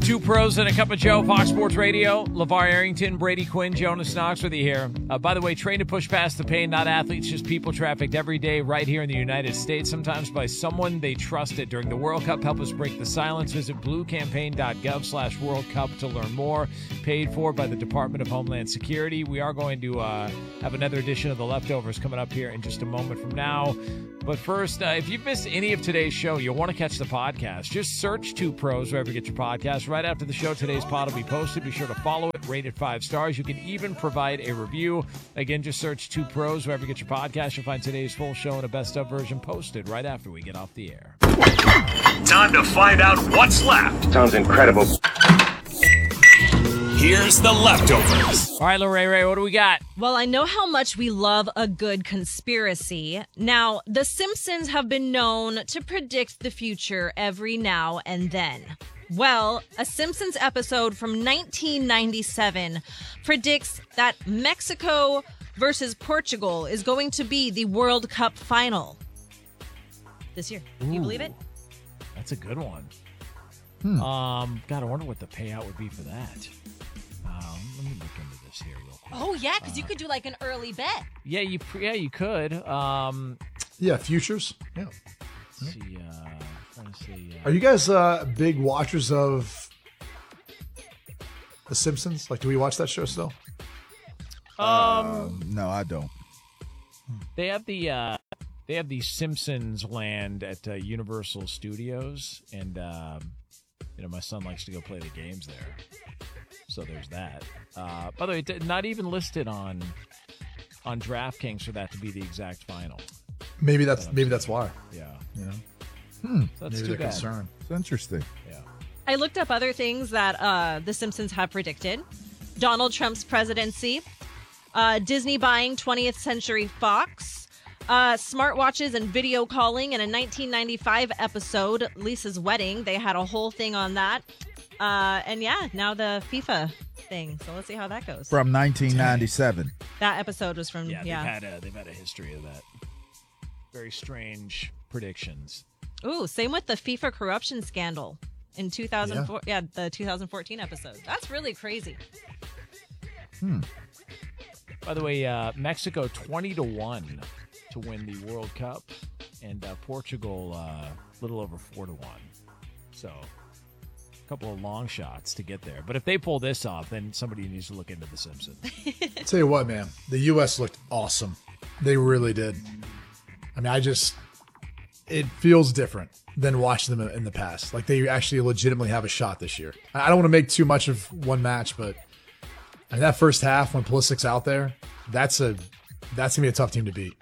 Two pros and a cup of Joe, Fox Sports Radio. LeVar Arrington, Brady Quinn, Jonas Knox with you here. By the way, trained to push past the pain, not athletes, just people trafficked every day right here in the United States, sometimes by someone they trusted. During the World Cup, help us break the silence. Visit bluecampaign.gov/World Cup to learn more. Paid for by the Department of Homeland Security. We are going to have another edition of The Leftovers coming up here in just a moment from now. But first, if you've missed any of today's show, you'll want to catch the podcast. Just search Two Pros wherever you get your podcast. Right after the show, today's pod will be posted. Be sure to follow it, rate it 5 stars. You can even provide a review. Again, just search Two Pros wherever you get your podcast. You'll find today's full show and a best-of version posted right after we get off the air. Time to find out what's left. Sounds incredible. Here's The Leftovers. All right, Lorraine, what do we got? Well, I know how much we love a good conspiracy. Now, The Simpsons have been known to predict the future every now and then. Well, a Simpsons episode from 1997 predicts that Mexico versus Portugal is going to be the World Cup final this year. Can you believe it? That's a good one. God, I wonder what the payout would be for that. Let me look into this here real quick. Oh, yeah, because you could do like an early bet. Yeah, you could. Yeah, futures. Yeah. Let's see, trying to see. Are you guys big watchers of The Simpsons? Like, do we watch that show still? No, I don't. They have the Simpsons land at Universal Studios, and my son likes to go play the games there. So there's that. By the way, not even listed on DraftKings for that to be the exact final. Maybe that's why. Yeah. Yeah. So that's Maybe too they're bad. concerned. It's interesting. Yeah. I looked up other things that The Simpsons have predicted. Donald Trump's presidency, Disney buying 20th Century Fox, smartwatches and video calling in a 1995 episode, Lisa's Wedding. They had a whole thing on that. And yeah, now the FIFA thing. So let's see how that goes. From 1997. That episode was from, They've had a history of that. Very strange predictions. Ooh, same with the FIFA corruption scandal in 2004. Yeah, the 2014 episode. That's really crazy. By the way, Mexico 20-1 to win the World Cup, and Portugal a little over 4-1. So a couple of long shots to get there. But if they pull this off, then somebody needs to look into The Simpsons. Tell you what, man, the U.S. looked awesome. They really did. I mean, it feels different than watching them in the past. Like, they actually legitimately have a shot this year. I don't want to make too much of one match, but in that first half when Pulisic's out there, that's going to be a tough team to beat.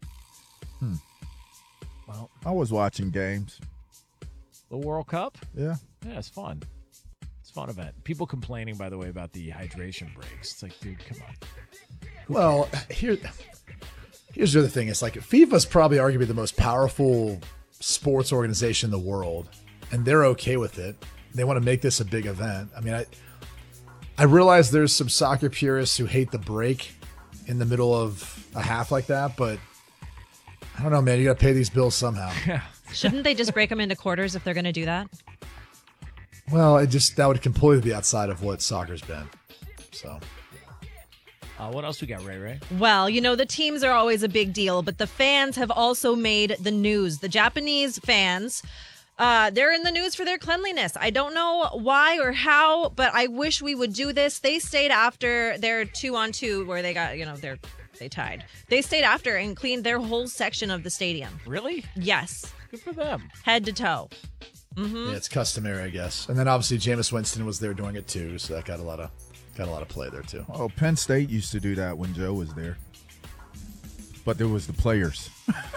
Well, I was watching games. the World Cup? Yeah. Yeah, it's fun. It's a fun event. People complaining, by the way, about the hydration breaks. It's like, dude, come on. Well, here's the other thing. It's like FIFA's probably arguably the most powerful sports organization in the world, and they're okay with it. They want to make this a big event. I mean, I realize there's some soccer purists who hate the break in the middle of a half like that, but I don't know, man. You got to pay these bills somehow. Yeah. Shouldn't they just break them into quarters if they're going to do that? Well, that would completely be outside of what soccer's been. So. What else we got, Ray? Well, you know, the teams are always a big deal, but the fans have also made the news. The Japanese fans, they're in the news for their cleanliness. I don't know why or how, but I wish we would do this. They stayed after their 2-on-2 where they got, they tied. They stayed after and cleaned their whole section of the stadium. Really? Yes. Good for them. Head to toe. Yeah, it's customary, I guess. And then obviously Jameis Winston was there doing it too, so that got a lot of play there too. Oh, Penn State used to do that when Joe was there. But there was the players.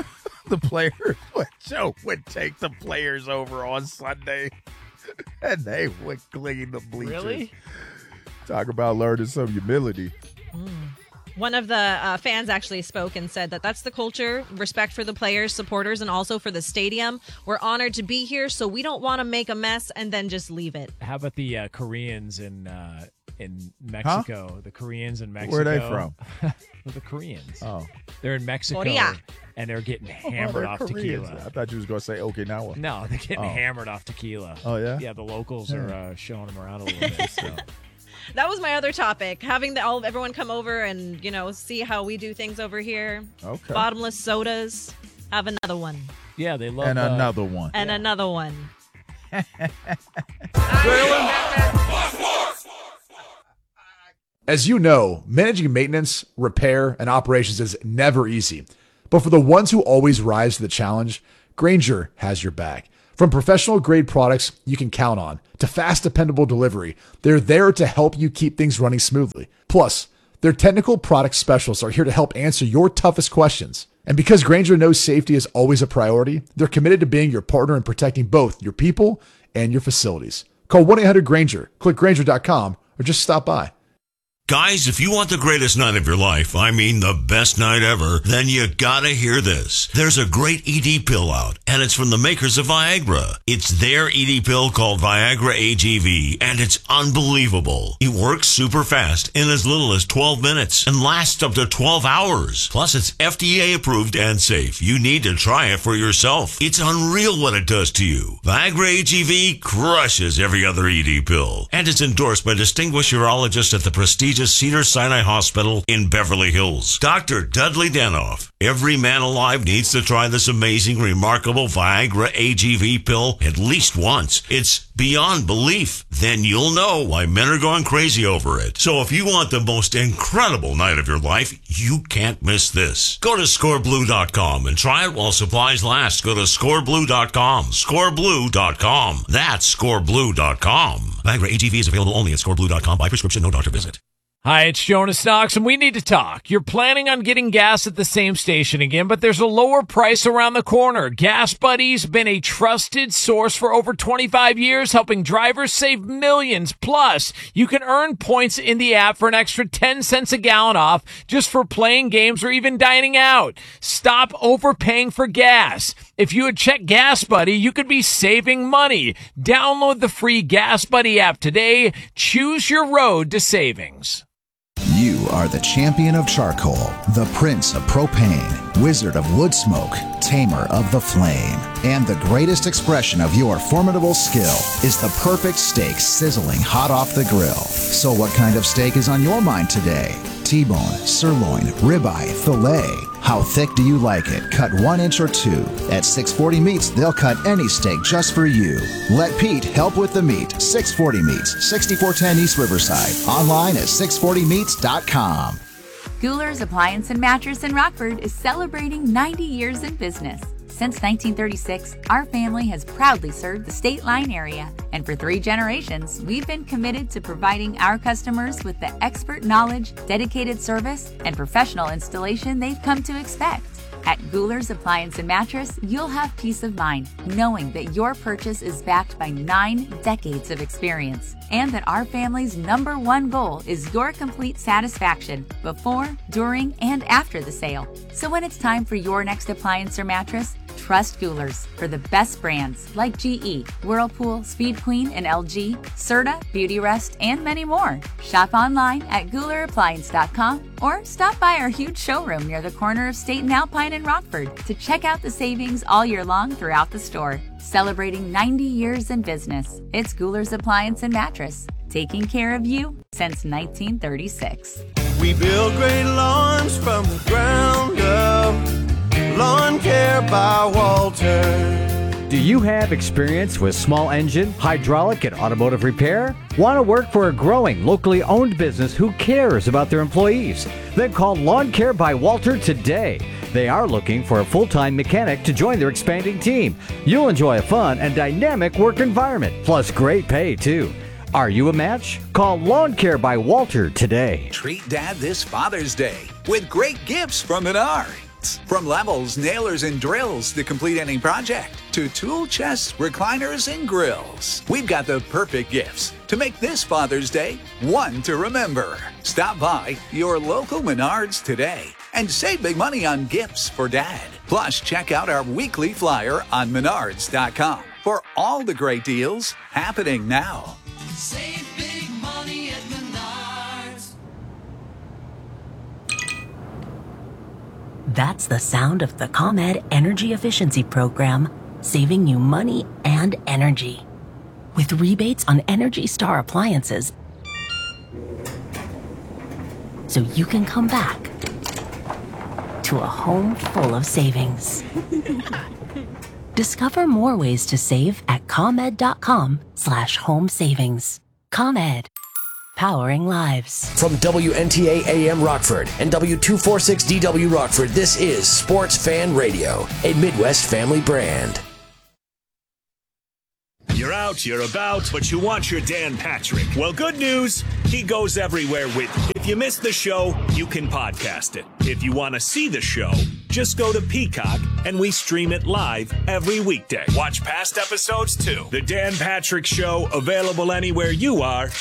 Joe would take the players over on Sunday, and they would clean the bleachers. Really? Talk about learning some humility. One of the fans actually spoke and said that that's the culture, respect for the players, supporters, and also for the stadium. We're honored to be here, so we don't want to make a mess and then just leave it. How about the Koreans in Mexico. The Koreans in Mexico. Where are they from? The Koreans. Oh. They're in Mexico. Korea. And they're getting hammered off Koreans. tequila. I thought you was going to say Okinawa. No, they're getting hammered off tequila. Oh, yeah? Yeah, the locals are showing them around a little bit. So. That was my other topic. Having everyone come over and, see how we do things over here. Okay. Bottomless sodas. Have another one. Yeah, they love And another one. And another one. As you know, managing maintenance, repair, and operations is never easy. But for the ones who always rise to the challenge, Grainger has your back. From professional-grade products you can count on to fast, dependable delivery, they're there to help you keep things running smoothly. Plus, their technical product specialists are here to help answer your toughest questions. And because Grainger knows safety is always a priority, they're committed to being your partner in protecting both your people and your facilities. Call 1-800-GRAINGER, click Grainger.com, or just stop by. Guys, if you want the greatest night of your life, I mean the best night ever, then you gotta hear this. There's a great ED pill out, and it's from the makers of Viagra. It's their ED pill called Viagra AGV, and it's unbelievable. It works super fast in as little as 12 minutes and lasts up to 12 hours. Plus, it's FDA approved and safe. You need to try it for yourself. It's unreal what it does to you. Viagra AGV crushes every other ED pill, and it's endorsed by distinguished urologists at the prestigious Cedars-Sinai Hospital in Beverly Hills. Dr. Dudley Danoff. Every man alive needs to try this amazing, remarkable Viagra AGV pill at least once. It's beyond belief. Then you'll know why men are going crazy over it. So if you want the most incredible night of your life, you can't miss this. Go to scoreblue.com and try it while supplies last. Go to scoreblue.com. Scoreblue.com. That's scoreblue.com. Viagra AGV is available only at scoreblue.com by prescription, no doctor visit. Hi, it's Jonas Knox, and we need to talk. You're planning on getting gas at the same station again, but there's a lower price around the corner. Gas Buddy's been a trusted source for over 25 years, helping drivers save millions. Plus, you can earn points in the app for an extra 10 cents a gallon off just for playing games or even dining out. Stop overpaying for gas. If you had checked Gas Buddy, you could be saving money. Download the free Gas Buddy app today. Choose your road to savings. You are the champion of charcoal, the prince of propane, wizard of wood smoke, tamer of the flame. And the greatest expression of your formidable skill is the perfect steak sizzling hot off the grill. So what kind of steak is on your mind today? T-bone, sirloin, ribeye, filet. How thick do you like it? Cut 1 inch or 2. At 640 Meats, they'll cut any steak just for you. Let Pete help with the meat. 640 Meats, 6410 East Riverside. Online at 640meats.com. Guler's Appliance and Mattress in Rockford is celebrating 90 years in business. Since 1936, our family has proudly served the State Line area, and for 3 generations, we've been committed to providing our customers with the expert knowledge, dedicated service, and professional installation they've come to expect. At Guler's Appliance and Mattress, you'll have peace of mind knowing that your purchase is backed by 9 decades of experience, and that our family's #1 goal is your complete satisfaction before, during, and after the sale. So when it's time for your next appliance or mattress, trust Guler's for the best brands like GE, Whirlpool, Speed Queen, and LG, Serta, Beautyrest, and many more. Shop online at GulerAppliance.com or stop by our huge showroom near the corner of State and Alpine in Rockford to check out the savings all year long throughout the store. Celebrating 90 years in business, it's Guler's Appliance and Mattress, taking care of you since 1936. We build great lawns from the ground up. Lawn Care by Walter. Do you have experience with small engine, hydraulic, and automotive repair? Want to work for a growing, locally owned business who cares about their employees? Then call Lawn Care by Walter today. They are looking for a full-time mechanic to join their expanding team. You'll enjoy a fun and dynamic work environment, plus great pay, too. Are you a match? Call Lawn Care by Walter today. Treat Dad this Father's Day with great gifts from Menards. From levels, nailers, and drills to complete any project, to tool chests, recliners, and grills. We've got the perfect gifts to make this Father's Day one to remember. Stop by your local Menards today and save big money on gifts for Dad. Plus, check out our weekly flyer on Menards.com for all the great deals happening now. Save big money at Menards. That's the sound of the ComEd Energy Efficiency Program, saving you money and energy. With rebates on Energy Star appliances, so you can come back to a home full of savings. Discover more ways to save at ComEd.com/home savings. ComEd. Powering lives. From WNTA AM Rockford and W246DW Rockford, this is Sports Fan Radio, a Midwest family brand. You're out, you're about, but you want your Dan Patrick. Well, good news, he goes everywhere with you. If you missed the show, you can podcast it. If you want to see the show, just go to Peacock and we stream it live every weekday. Watch past episodes too. The Dan Patrick Show, available anywhere you are.